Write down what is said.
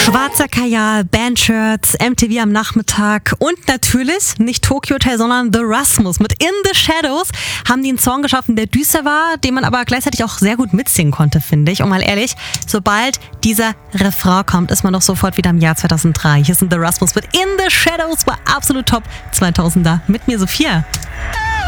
Schwarzer Kajal, Bandshirts, MTV am Nachmittag und natürlich nicht Tokyo Hotel, sondern The Rasmus mit In the Shadows haben die einen Song geschaffen, der düster war, den man aber gleichzeitig auch sehr gut mitsingen konnte, finde ich. Und mal ehrlich, sobald dieser Refrain kommt, ist man doch sofort wieder im Jahr 2003. Hier sind The Rasmus mit In the Shadows, war absolut top 2000er. Mit mir Sophia.